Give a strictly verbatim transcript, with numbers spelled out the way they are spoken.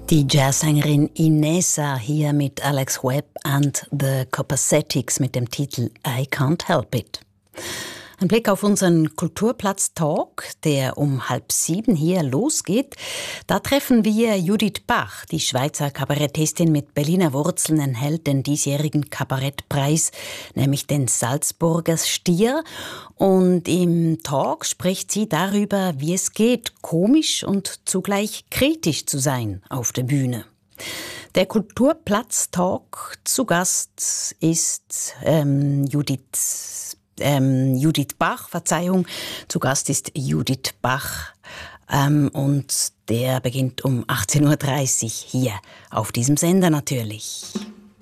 Die Jazzsängerin Inessa hier mit Alex Webb and the Copacetic mit dem Titel I Can't Help It. Ein Blick auf unseren Kulturplatz-Talk, der um halb sieben hier losgeht. Da treffen wir Judith Bach, die Schweizer Kabarettistin mit Berliner Wurzeln, enthält den diesjährigen Kabarettpreis, nämlich den Salzburger Stier. Und im Talk spricht sie darüber, wie es geht, komisch und zugleich kritisch zu sein auf der Bühne. Der Kulturplatz-Talk zu Gast ist ähm, Judith Ähm, Judith Bach, Verzeihung, zu Gast ist Judith Bach ähm, und der beginnt um achtzehn Uhr dreißig hier auf diesem Sender natürlich.